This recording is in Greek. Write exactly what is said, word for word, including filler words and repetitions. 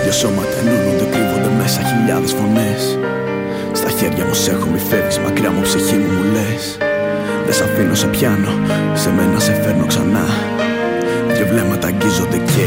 Δυο σώματα ενώνονται, κρύβονται μέσα χιλιάδες φωνές. Στα χέρια μου σ' έχω, μη φεύγεις μακριά μου, ψυχή μου μου λες. Δεν σ' αφήνω, σε πιάνω, σε μένα σε φέρνω ξανά. Δυο βλέμματα αγγίζονται και